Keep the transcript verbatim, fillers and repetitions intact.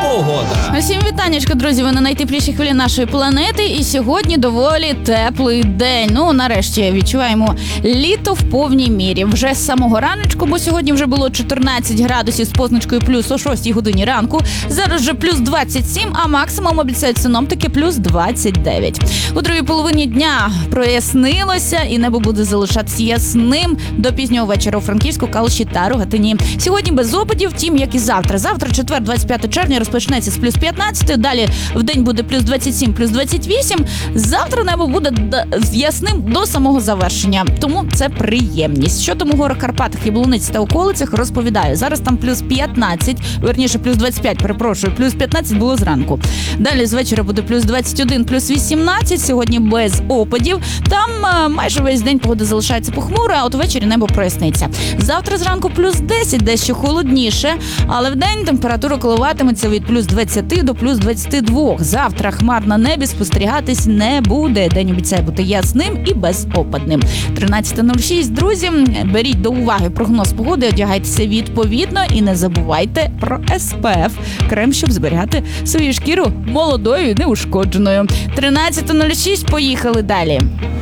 погода. Всім вітанечка, друзі, ви на найтеплішій хвилі нашої планети, і сьогодні доволі теплий день. Ну, нарешті відчуваємо літо в повній мірі. Вже з самого раночку, бо сьогодні вже було чотирнадцять градусів з позначкою плюс о шостій годині ранку. Зараз вже плюс двадцять сім, а максимум обіцяють синоптики плюс двадцять дев'ять. У другій половині дня прояснилося, і небо буде залишатися ясним до пізнього вечора у Франківську, Калуші та Рогатині. Сьогодні без опадів, втім, як і завтра. Завтра, четвер, двадцять п'ятого червня, розпочнеться з плюс п'ятнадцять, далі в день буде плюс двадцять сім, плюс двадцять вісім. Завтра небо буде ясним до самого завершення, тому це приємність. Що тому гори Карпатах, Яблуниці та околицях розповідаю. Зараз там плюс п'ятнадцять, верніше плюс двадцять п'ять, перепрошую, плюс п'ятнадцять було зранку. Далі з вечора буде плюс двадцять один, плюс вісімнадцять, сьогодні без опадів. Там а, майже весь день погода залишається похмура, а от ввечері небо проясниться. Завтра зранку плюс десять, дещо холодніше, але вдень температура коливатиметься від плюс двадцять до плюс двадцять два. Завтра хмар на небі спостерігатись не буде. День обіцяє бути ясним і безопадним. тринадцяте нуль шість, друзі, беріть до уваги прогноз погоди, одягайтеся відповідно і не забувайте про ес пе еф. Крем, щоб зберігати свою шкіру молодою і неушкодженою. тринадцяте нуль шість, поїхали далі.